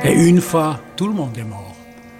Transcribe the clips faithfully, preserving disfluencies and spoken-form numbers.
Et une fois, tout le monde est mort.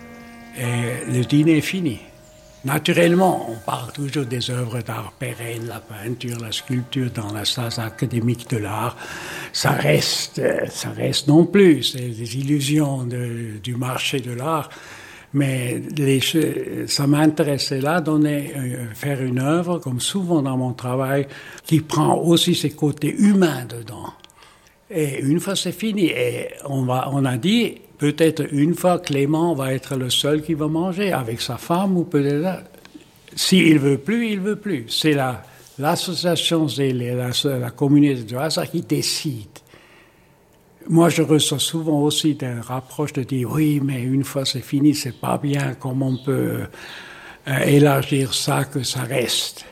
Et le dîner est fini. Naturellement, on parle toujours des œuvres d'art pérennes, la peinture, la sculpture dans la salle académique de l'art. Ça reste, ça reste non plus, c'est des illusions de, du marché de l'art. Mais les, ça m'intéressait là, donner, faire une œuvre, comme souvent dans mon travail, qui prend aussi ses côtés humains dedans. Et une fois c'est fini, et on, va, on a dit, peut-être une fois Clément va être le seul qui va manger avec sa femme, ou peut-être, s'il veut plus, il veut plus. C'est la, l'association, c'est la, la communauté de hasard qui décide. Moi, je reçois souvent aussi des rapproches de dire, oui, mais une fois c'est fini, c'est pas bien, comment on peut euh, élargir ça, que ça reste.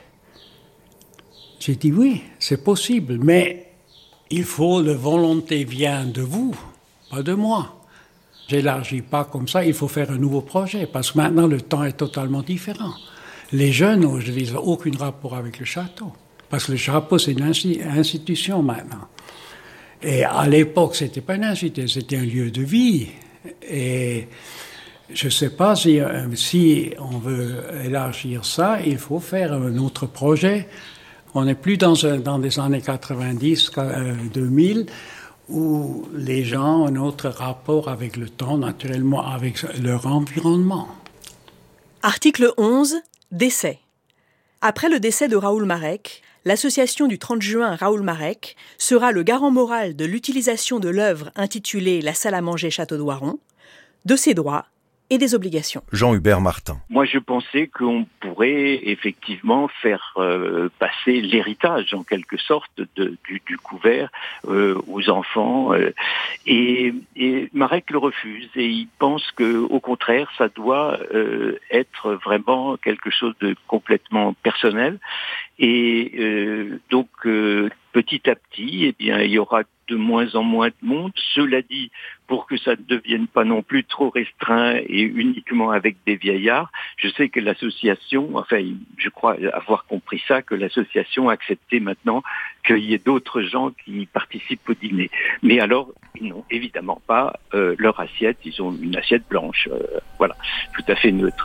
J'ai dit, oui, c'est possible, mais il faut, la volonté vient de vous, pas de moi. J'élargis pas comme ça, il faut faire un nouveau projet, parce que maintenant le temps est totalement différent. Les jeunes, aujourd'hui, ils n'ont aucun rapport avec le château, parce que le château, c'est une institution maintenant. Et à l'époque, c'était pas une institution, c'était un lieu de vie. Et je sais pas si, si on veut élargir ça, il faut faire un autre projet. On n'est plus dans, un, dans des années quatre-vingt-dix, deux mille, où les gens ont un autre rapport avec le temps, naturellement, avec leur environnement. Article onze, décès. Après le décès de Raoul Marek, l'association du trente juin Raoul Marek sera le garant moral de l'utilisation de l'œuvre intitulée La salle à manger Château d'Oiron, de ses droits et des obligations. Jean-Hubert Martin. Moi, je pensais qu'on pourrait effectivement faire euh, passer l'héritage, en quelque sorte, de, du, du couvert euh, aux enfants. Euh, et, et Marek le refuse et il pense que, au contraire, ça doit euh, être vraiment quelque chose de complètement personnel. Et euh, donc, euh, petit à petit, eh bien, il y aura de moins en moins de monde. Cela dit, pour que ça ne devienne pas non plus trop restreint et uniquement avec des vieillards, je sais que l'association, enfin, je crois avoir compris ça, que l'association a accepté maintenant qu'il y ait d'autres gens qui participent au dîner. Mais alors, ils n'ont évidemment pas euh, leur assiette, ils ont une assiette blanche, euh, voilà, tout à fait neutre.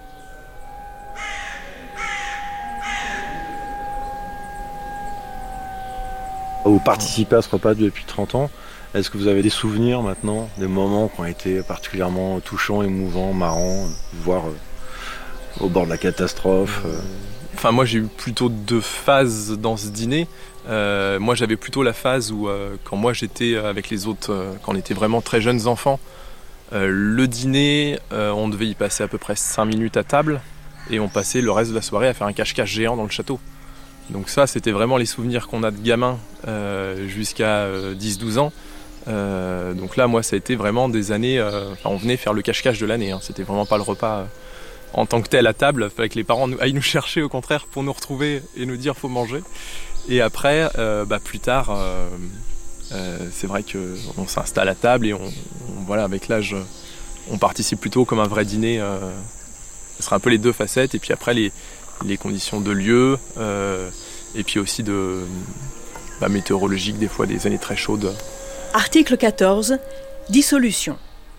Vous participez à ce repas depuis trente ans. Est-ce que vous avez des souvenirs maintenant, des moments qui ont été particulièrement touchants, émouvants, marrants, voire euh, au bord de la catastrophe euh... Enfin, moi, j'ai eu plutôt deux phases dans ce dîner. Euh, moi, j'avais plutôt la phase où, euh, quand moi j'étais avec les autres, euh, quand on était vraiment très jeunes enfants, euh, le dîner, euh, on devait y passer à peu près cinq minutes à table et on passait le reste de la soirée à faire un cache-cache géant dans le château. Donc ça, c'était vraiment les souvenirs qu'on a de gamins euh, jusqu'à euh, dix douze ans. Euh, donc là, moi, ça a été vraiment des années... Euh, enfin, on venait faire le cache-cache de l'année. Hein. C'était vraiment pas le repas euh, en tant que tel à table. Il fallait que les parents nous, aillent nous chercher, au contraire, pour nous retrouver et nous dire « faut manger ». Et après, euh, bah, plus tard, euh, euh, c'est vrai qu'on s'installe à table et on, on, voilà, avec l'âge, on participe plutôt comme un vrai dîner. Euh, ce sera un peu les deux facettes. Et puis après, les... les conditions de lieu, euh, et puis aussi de bah, météorologique, des fois des années très chaudes. Article quatorze, dissolution.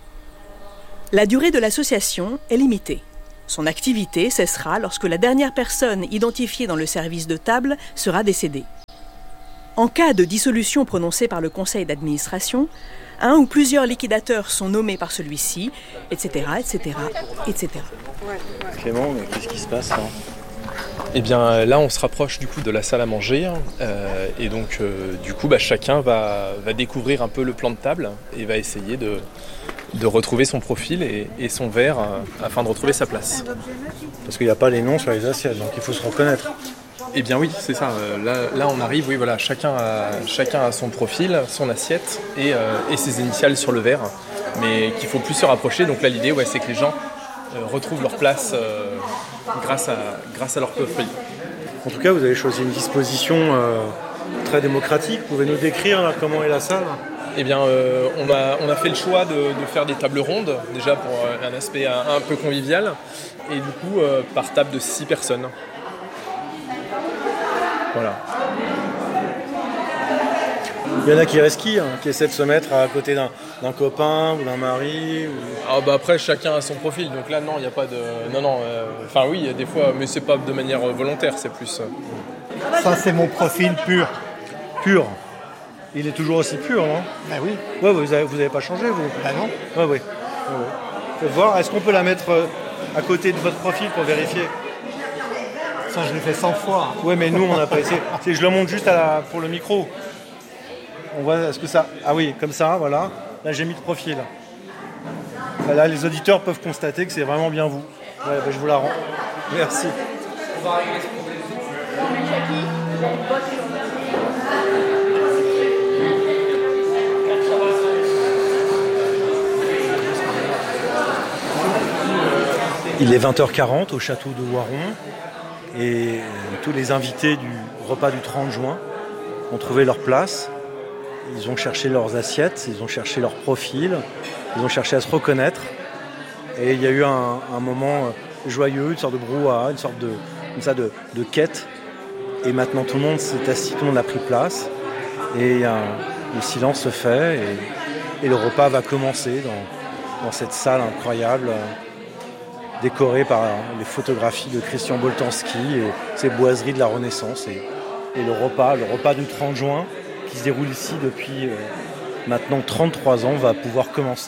La durée de l'association est limitée. Son activité cessera lorsque la dernière personne identifiée dans le service de table sera décédée. En cas de dissolution prononcée par le conseil d'administration, un ou plusieurs liquidateurs sont nommés par celui-ci, et cetera, et cetera, et cetera. Clément, mais qu'est-ce qui se passe là ? Eh bien là, on se rapproche du coup de la salle à manger euh, et donc euh, du coup, bah, chacun va, va découvrir un peu le plan de table et va essayer de, de retrouver son profil et, et son verre euh, afin de retrouver sa place. Parce qu'il n'y a pas les noms sur les assiettes, donc il faut se reconnaître. Eh bien oui, c'est ça. Là, là on arrive, oui, voilà, chacun a, chacun a son profil, son assiette et, euh, et ses initiales sur le verre, mais qu'il faut plus se rapprocher. Donc là, l'idée, ouais, c'est que les gens euh, retrouvent leur place euh, grâce à, grâce à leur profil. En tout cas, vous avez choisi une disposition euh, très démocratique. Vous pouvez nous décrire là, comment est la salle ? Eh bien, euh, on, a, on a fait le choix de, de faire des tables rondes, déjà pour un aspect un, un peu convivial, et du coup, euh, par table de six personnes. Voilà. Il y en a qui resquillent, hein, qui essaient de se mettre à côté d'un, d'un copain ou d'un mari. Ou... Ah bah après, chacun a son profil. Donc là, non, il n'y a pas de... Non, non. Enfin euh... oui, il y a des fois, mais c'est pas de manière volontaire, c'est plus... Euh... Ça, c'est mon profil pur. Pur. Il est toujours aussi pur, non? Ben oui. Ouais, vous n'avez vous avez pas changé, vous? Ben non. Ouais, ouais. ouais. Faut voir, est-ce qu'on peut la mettre à côté de votre profil pour vérifier? Ça, je l'ai fait cent fois. Ouais, mais nous, on n'a pas essayé. C'est, je le monte juste à la, pour le micro. On voit, est-ce que ça... Ah oui, comme ça, voilà. Là, j'ai mis le profil. Là, les auditeurs peuvent constater que c'est vraiment bien vous. Ouais, bah, je vous la rends. Merci. Il est vingt heures quarante au château de Waron et tous les invités du repas du trente juin ont trouvé leur place. Ils ont cherché leurs assiettes, ils ont cherché leur profil, ils ont cherché à se reconnaître. Et il y a eu un, un moment joyeux, une sorte de brouhaha, une sorte de, une sorte de, de quête. Et maintenant tout le monde s'est assis, tout le monde a pris place. Et un, le silence se fait et, et le repas va commencer dans, dans cette salle incroyable, décorée par les photographies de Christian Boltanski et ces boiseries de la Renaissance. Et, et le repas, le repas du trente juin, qui se déroule ici depuis euh, maintenant trente-trois ans, va pouvoir commencer.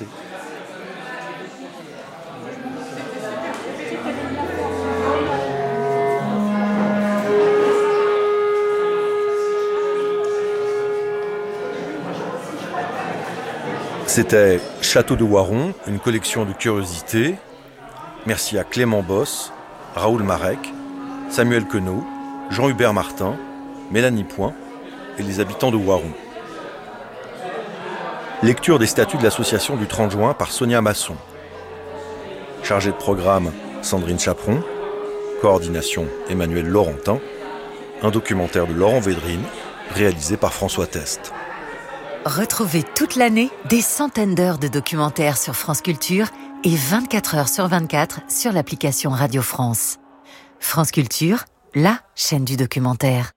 C'était Château de Waron, une collection de curiosités. Merci à Clément Boss, Raoul Marek, Samuel Queneau, Jean-Hubert Martin, Mélanie Point et les habitants de Waron. Lecture des statuts de l'association du trente juin par Sonia Masson. Chargée de programme, Sandrine Chaperon. Coordination, Emmanuel Laurentin. Un documentaire de Laurent Védrine, réalisé par François Test. Retrouvez toute l'année des centaines d'heures de documentaires sur France Culture et vingt-quatre heures sur vingt-quatre sur l'application Radio France. France Culture, la chaîne du documentaire.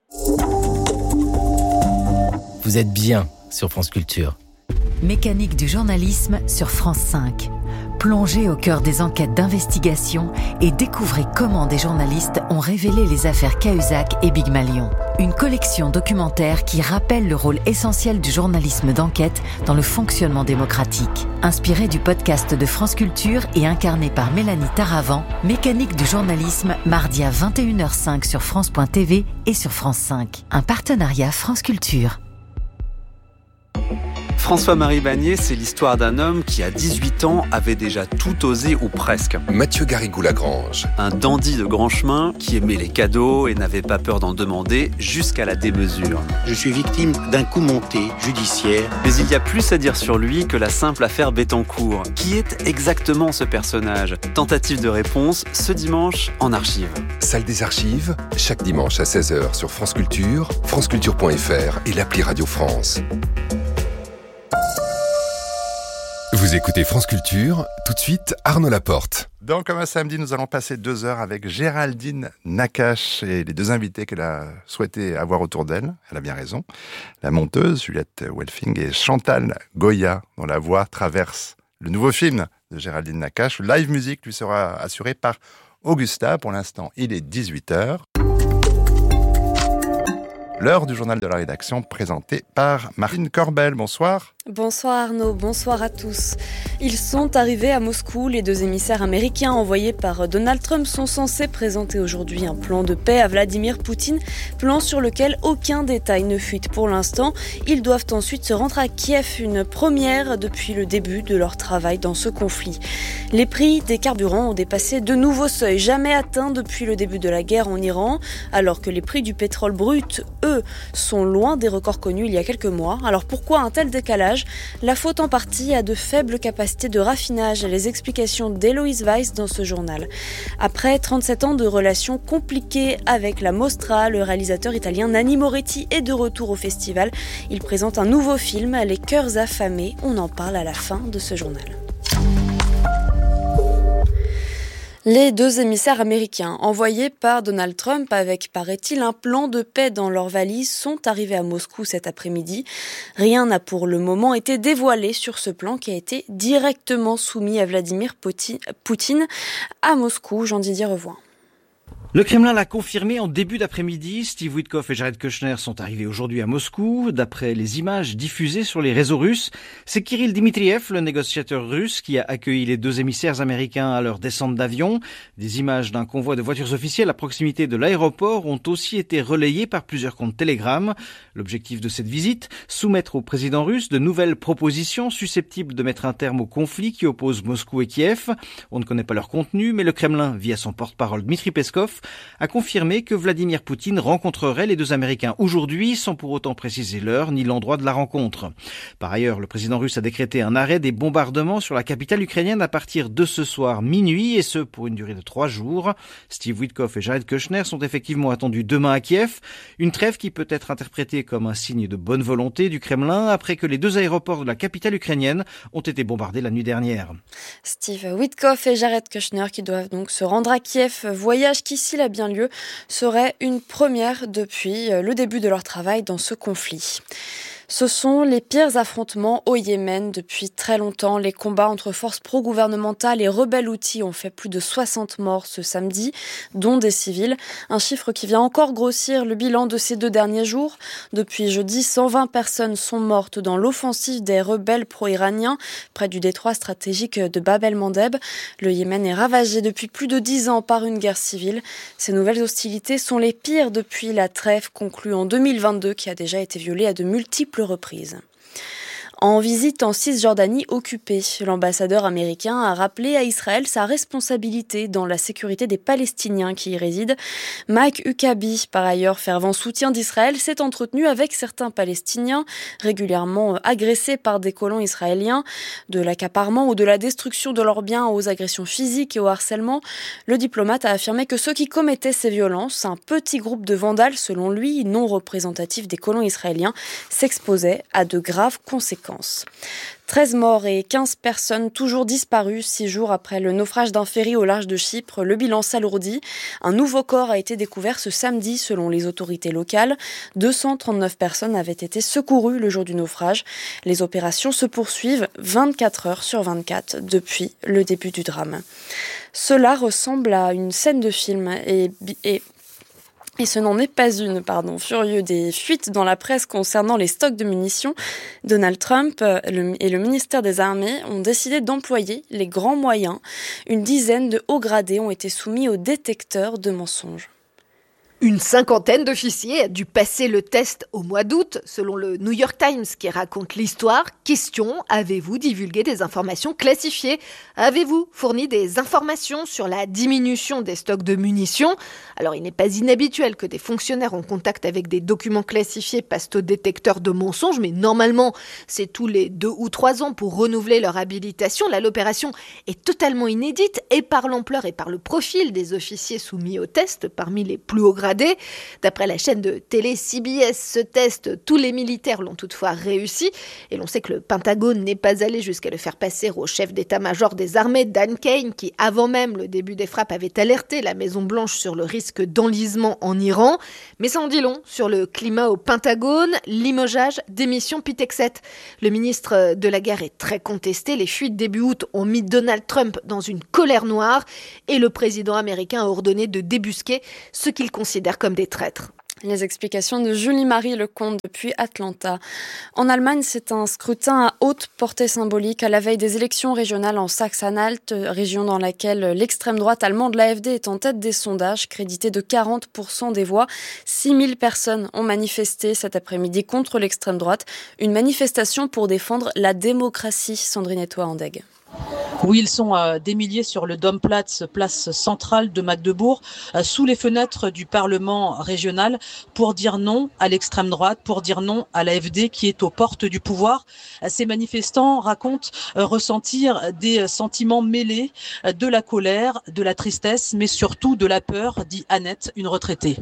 Vous êtes bien sur France Culture. Mécanique du journalisme sur France cinq. Plongez au cœur des enquêtes d'investigation et découvrez comment des journalistes ont révélé les affaires Cahuzac et Big Malion. Une collection documentaire qui rappelle le rôle essentiel du journalisme d'enquête dans le fonctionnement démocratique. Inspiré du podcast de France Culture et incarné par Mélanie Taravant, Mécanique du journalisme, mardi à vingt et une heures cinq sur France point T V et sur France cinq. Un partenariat France Culture. François-Marie Bagné, c'est l'histoire d'un homme qui, à dix-huit ans, avait déjà tout osé ou presque. Mathieu Garrigou-Lagrange. Un dandy de grand chemin qui aimait les cadeaux et n'avait pas peur d'en demander jusqu'à la démesure. Je suis victime d'un coup monté judiciaire. Mais il y a plus à dire sur lui que la simple affaire Bettencourt. Qui est exactement ce personnage? Tentative de réponse ce dimanche en archive. Salle des archives, chaque dimanche à seize heures sur France Culture, franceculture point f r et l'appli Radio France. Vous écoutez France Culture, tout de suite Arnaud Laporte. Donc comme un samedi, nous allons passer deux heures avec Géraldine Nakache et les deux invités qu'elle a souhaité avoir autour d'elle. Elle a bien raison. La monteuse Juliette Welfing et Chantal Goya, dont la voix traverse le nouveau film de Géraldine Nakache. Le live music lui sera assuré par Augusta. Pour l'instant, il est dix-huit heures. L'heure du journal de la rédaction présenté par Marine Corbel. Bonsoir. Bonsoir Arnaud, bonsoir à tous. Ils sont arrivés à Moscou. Les deux émissaires américains envoyés par Donald Trump sont censés présenter aujourd'hui un plan de paix à Vladimir Poutine, plan sur lequel aucun détail ne fuite pour l'instant. Ils doivent ensuite se rendre à Kiev, une première depuis le début de leur travail dans ce conflit. Les prix des carburants ont dépassé de nouveaux seuils, jamais atteints depuis le début de la guerre en Iran, alors que les prix du pétrole brut, eux, sont loin des records connus il y a quelques mois. Alors pourquoi un tel décalage ? La faute en partie à de faibles capacités de raffinage. Les explications d'Héloïse Weiss dans ce journal. Après trente-sept ans de relations compliquées avec la Mostra, le réalisateur italien Nanni Moretti est de retour au festival. Il présente un nouveau film, Les cœurs affamés. On en parle à la fin de ce journal. Les deux émissaires américains, envoyés par Donald Trump avec, paraît-il, un plan de paix dans leurs valises, sont arrivés à Moscou cet après-midi. Rien n'a pour le moment été dévoilé sur ce plan qui a été directement soumis à Vladimir Poutine à Moscou. Jean-Didier Revoin. Le Kremlin l'a confirmé en début d'après-midi. Steve Witkoff et Jared Kushner sont arrivés aujourd'hui à Moscou. D'après les images diffusées sur les réseaux russes, c'est Kirill Dmitriev, le négociateur russe, qui a accueilli les deux émissaires américains à leur descente d'avion. Des images d'un convoi de voitures officielles à proximité de l'aéroport ont aussi été relayées par plusieurs comptes Telegram. L'objectif de cette visite, soumettre au président russe de nouvelles propositions susceptibles de mettre un terme au conflit qui oppose Moscou et Kiev. On ne connaît pas leur contenu, mais le Kremlin, via son porte-parole Dmitry Peskov, a confirmé que Vladimir Poutine rencontrerait les deux Américains aujourd'hui, sans pour autant préciser l'heure ni l'endroit de la rencontre. Par ailleurs, le président russe a décrété un arrêt des bombardements sur la capitale ukrainienne à partir de ce soir minuit, et ce pour une durée de trois jours. Steve Witkoff et Jared Kushner sont effectivement attendus demain à Kiev, une trêve qui peut être interprétée comme un signe de bonne volonté du Kremlin après que les deux aéroports de la capitale ukrainienne ont été bombardés la nuit dernière. Steve Witkoff et Jared Kushner qui doivent donc se rendre à Kiev, voyage qui, s'il a bien lieu, serait une première depuis le début de leur travail dans ce conflit. Ce sont les pires affrontements au Yémen depuis très longtemps. Les combats entre forces pro-gouvernementales et rebelles houthis ont fait plus de soixante morts ce samedi, dont des civils. Un chiffre qui vient encore grossir le bilan de ces deux derniers jours. Depuis jeudi, cent vingt personnes sont mortes dans l'offensive des rebelles pro-iraniens près du détroit stratégique de Bab el-Mandeb. Le Yémen est ravagé depuis plus de dix ans par une guerre civile. Ces nouvelles hostilités sont les pires depuis la trêve conclue en deux mille vingt-deux qui a déjà été violée à de multiples reprises. En visite en Cisjordanie occupée, l'ambassadeur américain a rappelé à Israël sa responsabilité dans la sécurité des Palestiniens qui y résident. Mike Huckabee, par ailleurs fervent soutien d'Israël, s'est entretenu avec certains Palestiniens régulièrement agressés par des colons israéliens. De l'accaparement ou de la destruction de leurs biens aux agressions physiques et au harcèlement, le diplomate a affirmé que ceux qui commettaient ces violences, un petit groupe de vandales selon lui, non représentatif des colons israéliens, s'exposaient à de graves conséquences. treize morts et quinze personnes toujours disparues six jours après le naufrage d'un ferry au large de Chypre. Le bilan s'alourdit. Un nouveau corps a été découvert ce samedi selon les autorités locales. deux cent trente-neuf personnes avaient été secourues le jour du naufrage. Les opérations se poursuivent vingt-quatre heures sur vingt-quatre depuis le début du drame. Cela ressemble à une scène de film et... et Et ce n'en est pas une, pardon. Furieux des fuites dans la presse concernant les stocks de munitions, Donald Trump et le ministère des Armées ont décidé d'employer les grands moyens. Une dizaine de hauts gradés ont été soumis au détecteur de mensonges. Une cinquantaine d'officiers a dû passer le test au mois d'août, selon le New York Times qui raconte l'histoire. Question, avez-vous divulgué des informations classifiées ? Avez-vous fourni des informations sur la diminution des stocks de munitions ? Alors il n'est pas inhabituel que des fonctionnaires en contact avec des documents classifiés passent au détecteur de mensonges, mais normalement c'est tous les deux ou trois ans pour renouveler leur habilitation. Là l'opération est totalement inédite et par l'ampleur et par le profil des officiers soumis au test, parmi les plus hauts gradés. D'après la chaîne de télé C B S, ce test, tous les militaires l'ont toutefois réussi. Et l'on sait que le Pentagone n'est pas allé jusqu'à le faire passer au chef d'état-major des armées, Dan Kane, qui, avant même le début des frappes, avait alerté la Maison-Blanche sur le risque d'enlisement en Iran. Mais ça en dit long sur le climat au Pentagone, limogeage des missions Pitexet. Le ministre de la Guerre est très contesté. Les fuites début août ont mis Donald Trump dans une colère noire et le président américain a ordonné de débusquer ce qu'il considère comme des traîtres. Les explications de Julie-Marie Lecomte depuis Atlanta. En Allemagne, c'est un scrutin à haute portée symbolique à la veille des élections régionales en Saxe-Anhalt, région dans laquelle l'extrême droite allemande, l'A F D, est en tête des sondages, créditée de quarante pour cent des voix. six mille personnes ont manifesté cet après-midi contre l'extrême droite. Une manifestation pour défendre la démocratie, Sandrine Etoile-Andeg. Oui, ils sont euh, des milliers sur le Domplatz, place centrale de Magdebourg, euh, sous les fenêtres du Parlement régional, pour dire non à l'extrême droite, pour dire non à l'A F D qui est aux portes du pouvoir. Euh, ces manifestants racontent euh, ressentir des euh, sentiments mêlés, euh, de la colère, de la tristesse, mais surtout de la peur, dit Annette, une retraitée.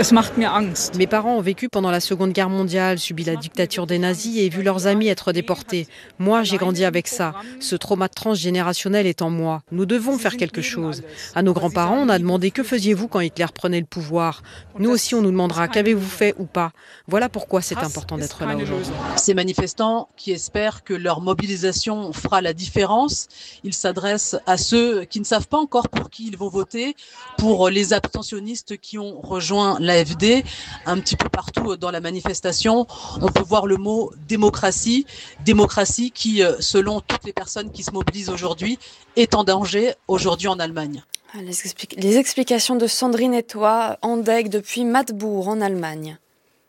Mes parents ont vécu pendant la Seconde Guerre mondiale, subi la dictature des nazis et vu leurs amis être déportés. Moi, j'ai grandi avec ça. Ce trauma transgénérationnel rationnel est en moi. Nous devons faire quelque chose. À nos grands-parents, on a demandé « Que faisiez-vous quand Hitler prenait le pouvoir ?» Nous aussi, on nous demandera « Qu'avez-vous fait ou pas ?» Voilà pourquoi c'est important d'être là aujourd'hui. Ces manifestants qui espèrent que leur mobilisation fera la différence, ils s'adressent à ceux qui ne savent pas encore pour qui ils vont voter, pour les abstentionnistes qui ont rejoint l'A F D. Un petit peu partout dans la manifestation, on peut voir le mot démocratie, démocratie qui, selon toutes les personnes qui se mobilisent aujourd'hui, est en danger aujourd'hui en Allemagne. Les, expli- les explications de Sandrine Etoy, en D E G depuis Madbourg en Allemagne.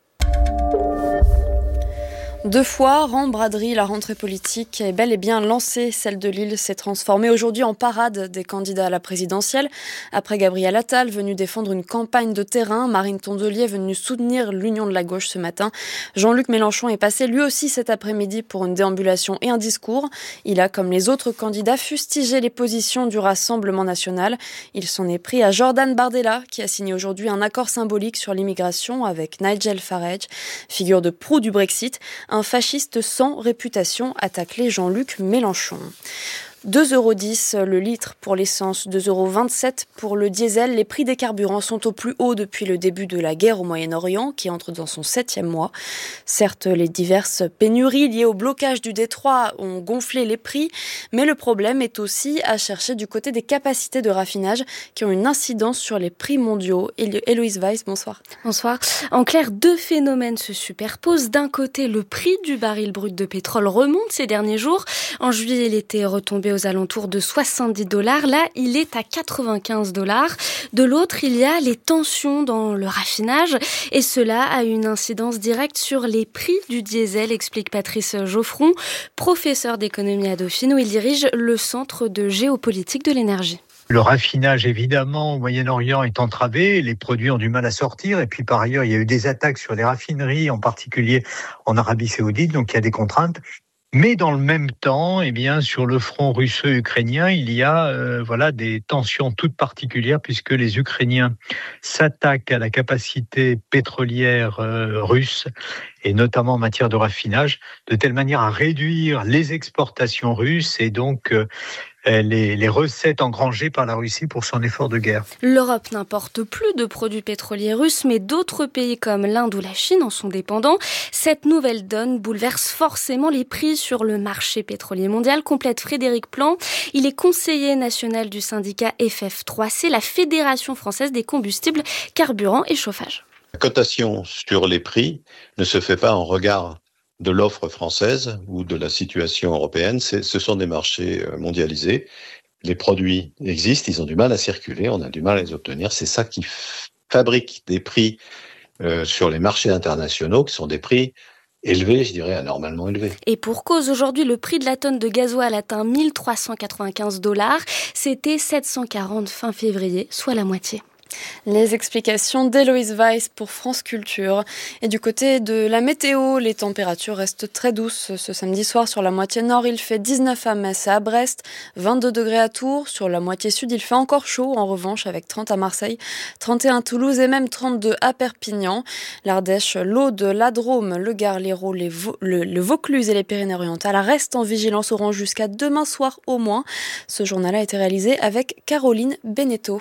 Deux fois, rang braderie, la rentrée politique est bel et bien lancée. Celle de Lille s'est transformée aujourd'hui en parade des candidats à la présidentielle. Après Gabriel Attal, venu défendre une campagne de terrain, Marine Tondelier, venue soutenir l'union de la gauche ce matin. Jean-Luc Mélenchon est passé lui aussi cet après-midi pour une déambulation et un discours. Il a, comme les autres candidats, fustigé les positions du Rassemblement national. Il s'en est pris à Jordan Bardella, qui a signé aujourd'hui un accord symbolique sur l'immigration avec Nigel Farage, figure de proue du Brexit. Un fasciste sans réputation, attaque Jean-Luc Mélenchon. deux euros dix le litre pour l'essence, deux euros vingt-sept pour le diesel. Les prix des carburants sont au plus haut depuis le début de la guerre au Moyen-Orient, qui entre dans son septième mois. Certes, les diverses pénuries liées au blocage du détroit ont gonflé les prix, mais le problème est aussi à chercher du côté des capacités de raffinage qui ont une incidence sur les prix mondiaux. Héloïse Weiss, bonsoir. Bonsoir. En clair, deux phénomènes se superposent. D'un côté, le prix du baril brut de pétrole remonte ces derniers jours. En juillet, il était retombé aux alentours de soixante-dix dollars. Là, il est à quatre-vingt-quinze dollars. De l'autre, il y a les tensions dans le raffinage et cela a une incidence directe sur les prix du diesel, explique Patrice Geoffron, professeur d'économie à Dauphine, où il dirige le Centre de géopolitique de l'énergie. Le raffinage, évidemment, au Moyen-Orient est entravé, les produits ont du mal à sortir, et puis par ailleurs, il y a eu des attaques sur les raffineries, en particulier en Arabie Saoudite, donc il y a des contraintes. Mais dans le même temps, eh bien, sur le front russo-ukrainien, il y a euh, voilà, des tensions toutes particulières puisque les Ukrainiens s'attaquent à la capacité pétrolière euh, russe et notamment en matière de raffinage, de telle manière à réduire les exportations russes et donc euh, les, les recettes engrangées par la Russie pour son effort de guerre. L'Europe n'importe plus de produits pétroliers russes, mais d'autres pays comme l'Inde ou la Chine en sont dépendants. Cette nouvelle donne bouleverse forcément les prix sur le marché pétrolier mondial, complète Frédéric Plan. Il est conseiller national du syndicat F F trois C, la Fédération française des combustibles, carburants et chauffage. La cotation sur les prix ne se fait pas en regard de l'offre française ou de la situation européenne. C'est, ce sont des marchés mondialisés. Les produits existent, ils ont du mal à circuler, on a du mal à les obtenir. C'est ça qui f- fabrique des prix euh, sur les marchés internationaux qui sont des prix élevés, je dirais anormalement élevés. Et pour cause, aujourd'hui, le prix de la tonne de gasoil atteint mille trois cent quatre-vingt-quinze dollars. C'était sept cent quarante fin février, soit la moitié. Les explications d'Héloïse Weiss pour France Culture. Et du côté de la météo, les températures restent très douces ce samedi soir. Sur la moitié nord, il fait dix-neuf à Metz et à Brest, vingt-deux degrés à Tours. Sur la moitié sud, il fait encore chaud, en revanche, avec trente à Marseille, trente et un à Toulouse et même trente-deux à Perpignan. L'Ardèche, l'Aude, la Drôme, le Gard, l'Hérault, les Vau- le, le Vaucluse et les Pyrénées-Orientales restent en vigilance orange jusqu'à demain soir au moins. Ce journal a été réalisé avec Caroline Beneteau.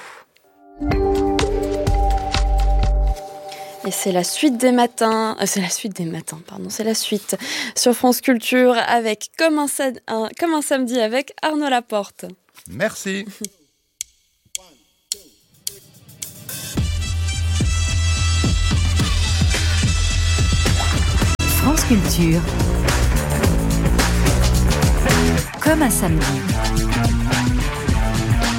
Et c'est la suite des matins, euh, c'est la suite des matins, pardon, c'est la suite sur France Culture avec Comme un, sa- un, comme un samedi avec Arnaud Laporte. Merci. France Culture. Comme un samedi.